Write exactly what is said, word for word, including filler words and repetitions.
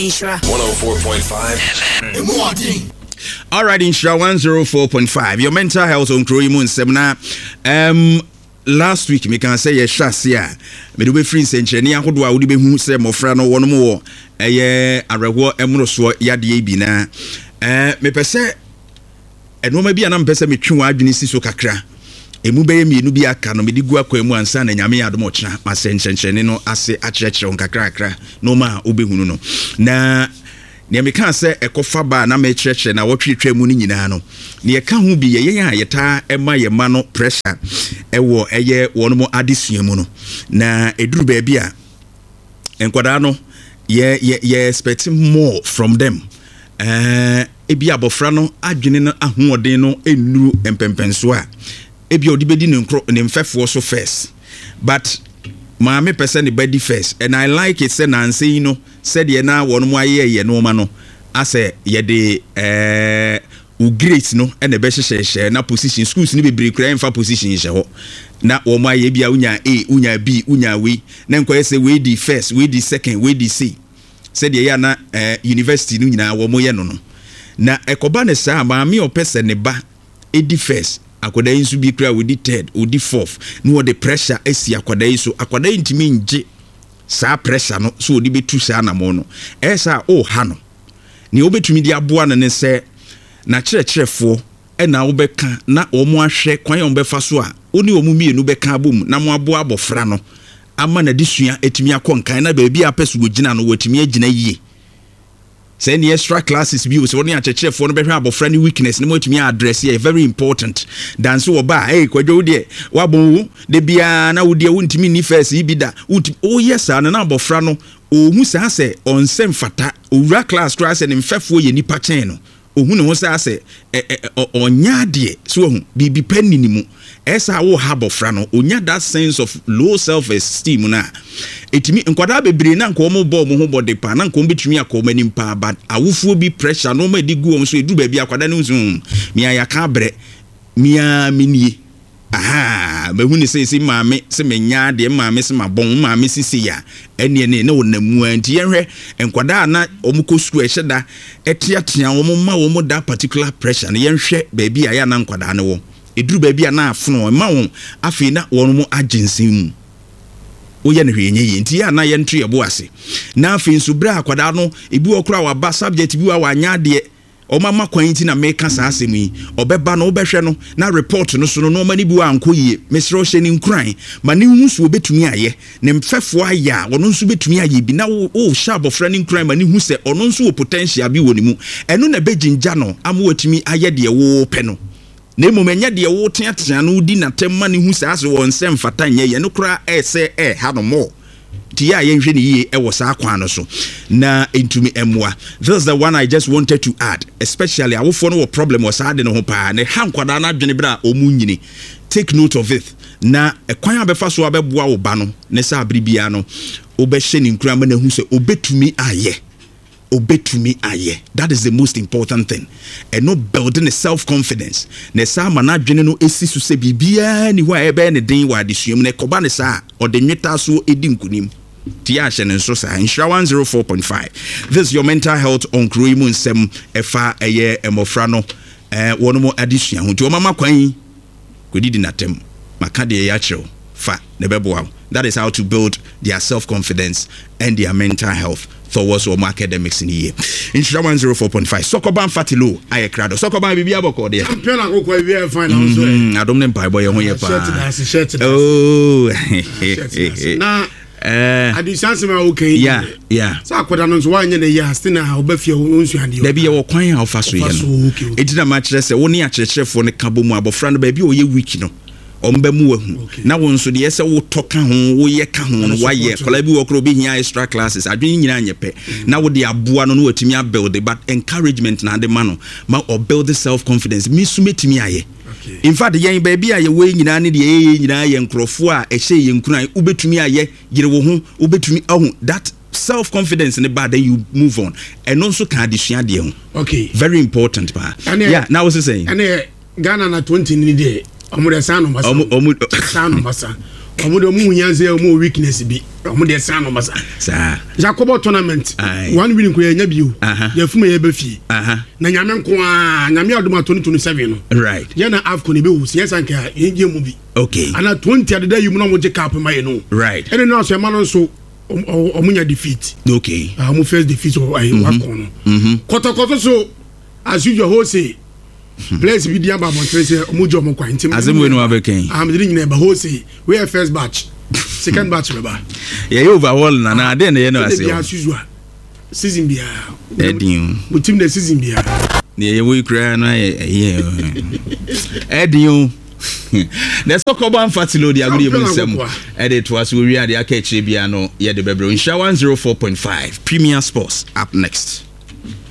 Insura one oh four point five. All right, Insura one oh four point five. Your mental health on Kroimun Semna. Um, last week, me can say, yes, Shasia. Me do be free Senchenia, who do I would be who say Mofrano one more. A year, a reward, Emroswa, Yadi Bina. Eh, me per se, and no maybe an umpesa me true adjunisi so kakra. Emu be mi nu bi aka no me di gu akwemu ansa na nyame adomochna ma senchenchene no ase akyerechire on kakra kakra no ma obehunu no na ne me kan se ekofa ba na me kyerechire na wotwetwa mu ni nyina no ne ka hu bi ye yen ayeta ema ye ma no pressure ewo eye wono mo adesua mu no na eduru ba bia enkwada no ye ye ye expect more from them eh ebi abofra no adwene no ahoɔden no enuru empempenso a ebi odibedi ne nkro ne mfefo so first but ma me person the body first and I like it say na say no said ye na won mo aye ye no ma no ase ye de eh u great no e na be hyehyehye na position schools ni bebre kura emfa position hye ho na wo mo aye bia unya A unya B unya we na nko say we di first we di second we di C said ye ya na eh, university no nyina wo mo ye no no na ekoba ne sa ma me o person ne ba e di first akoda insu bi kra we di third we di fourth no the pressure esi akoda yi so akoda intimi nje sa pressure no so odi betu sa na mo no esa o ha no ni obetumi di aboa no ne se na kyerɛkyerɛfo e na wo beka na o mo ahwɛ kwan ye ombefa so a oni o mu mienu beka abom na mo aboa abofra no ama na disua etimi akonkan na ba bia peso gina no watimi agina yie. Say any extra classes bi so woni akyerɛkyerɛfo no behwe abofra ni weakness no motumi address here very important dan so oba eh kwadwo de wabon de bia na wo de wontimi ni first bi da oh yes na na abofra no ohu sa se onsem fata owura class class and mfefo ye nipa chen no ohu ne ho sa se onya de so ohu bibi panini mu esa wo habofra no onya that sense of low self esteem na etimi nkwada bebre na nko mo bo mo ho body pa na nko betumi akoma nim pa but awufuo bi pressure no ma di gu om so edu ba bi akwada ne nzum mi ayaka bre mi a minie aha ba hu ne sei sei maame se menya de maame se mabon maame sisi ya ene ne ne wonamu anti yenhwe nkwada na omuko school eheda etiatia wo ma wo da particular pressure ne yenhwe ba bi aya na nkwada ne wo eduru ba bi na afono ma wo afi na wono mu agency mu oye ne hwenye yi nti ya na ye ntu ye bo ase na afi nso bra akwada no ebi okura wa ba subject bi wa wanya de o mama kwanti na meka sa asemu yi obeba no obehwe no na report no so no mani bi wa anko yie mesro hye ni nkran ma ne hu so obetumi aye ne mfefo aya wono nso betumi aye bi na o sharp of running crime ma ne hu se ono nso potential bi woni mu eno na bejinja no amu watumi aye de wo pe no na emomenya de wo teatea no di na temma ne hu se ase won sem fata nye ye no kra ese e ha no mo tia yenhwe ne yie e wo sa kwan no so na entumi emwa. This is the one I just wanted to add, especially awofo no problem was ade no ho pa ne hankwada na adwene bra omunyini. Take note of it. Na ekwan abefa so abeboa wo ba no ne sa abribia no obehye ne nkura ma na hu se obetumi aye obetumi aye. That is the most important thing. And no building a self-confidence. Ne sa mana dwene no esi so se bibia ni wa ebe ne den wa adesuam ne koba ne sa o de nweta so edi nkunim. Tia hye so sa Insura one oh four point five. This is your mental health on Kroimu nsem efa eye emofra no eh wono mo adesua ho ti o mama kwan kodidi natem maka de ya kyerɛw fa ne beboa. That is how to build their self-confidence and their mental health towards our academics in the year. Insura one oh four point five. Sokoban Fatilo, I crowd. Sokoban Bibia Boko there. Champion, I go quite very fine. I don't know by boy on your part. Oh, now. Uh, I do something okay. Yeah, yeah. So I could announce one in a year, still now, Beffia owns you and you. Maybe you're quite how fast we are. It didn't match. Let's say only a chef for the Kabumu, but friend baby, or you weak, no. Ombemu na won so de ese wo toka ho wo ye ka ho no wa ye kola bi wo kro bi hia extra classes adwen nyina nyepe na wo de aboa no no watimi build but encouragement na de ma no ma o build self confidence mi su metimi aye. In fact yen ba bi aye we nyina ne de ye nyina ye nkrofo a ehye ye nkuran ubetumi aye gire wo ho ubetumi ahu that self confidence in the bad, then you move on and also can addition de ho. Okay, very important pa. Yeah, now what's he saying? And Ghana na twenty ni de Omu de sano masa. Omu omu sano masa. omo de omo nyanze omo weakness bi omo de san no masa sa Jacobo tournament one win ko nya bio ya fuma ya bafie na nyame nko a nyame adoma twenty twenty-seven no right ya na afco ne be hu sia sanka ye mu bi okay ana twenty adeda yimu na mo je cup ma ye no right ene na so e ma no so omo nya defeat okay omo first defeat o ai wa kono mhm koto koto so as usual ho say players bi dia ba montrese omo jo mo kwan tim azem we no abeken am de nyina ba ho say we are first batch second batch baba yeah overall na na dey na ye no ase as usual season bia edin mo team the season bia na ye we kra na ye edin the Sokoban Fatilo the agudi musem edit was we read the akeche bia no ye de bebre insha one oh four point five Premier Sports up next.